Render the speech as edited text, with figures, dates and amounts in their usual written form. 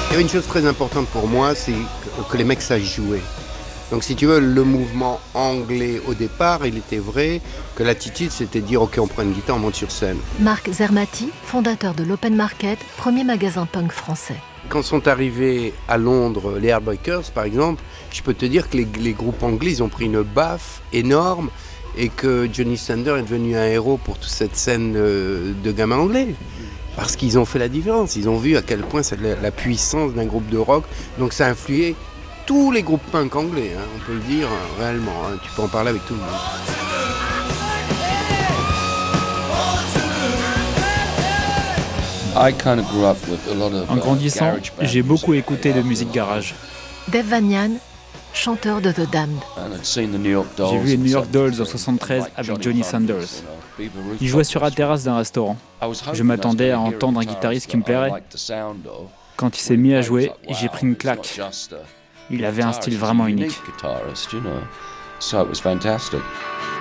Il y avait une chose très importante pour moi, c'est que les mecs sachent jouer. Donc si tu veux, le mouvement anglais au départ, il était vrai que l'attitude c'était de dire ok, on prend une guitare, on monte sur scène. Marc Zermati, fondateur de l'Open Market, premier magasin punk français. Quand sont arrivés à Londres les Heartbreakers par exemple, je peux te dire que les groupes anglais ils ont pris une baffe énorme et que Johnny Sander est devenu un héros pour toute cette scène de gamins anglais. Parce qu'ils ont fait la différence, ils ont vu à quel point c'est la puissance d'un groupe de rock, donc ça a influé tous les groupes punk anglais, hein, on peut le dire réellement, hein, tu peux en parler avec tout le monde. En grandissant, j'ai beaucoup écouté de musique garage. Dave Vanian, chanteur de The Damned. J'ai vu les New York Dolls en 1973 avec Johnny Sanders. Ils jouaient sur la terrasse d'un restaurant. Je m'attendais à entendre un guitariste qui me plairait. Quand il s'est mis à jouer, j'ai pris une claque. Il avait un style vraiment unique.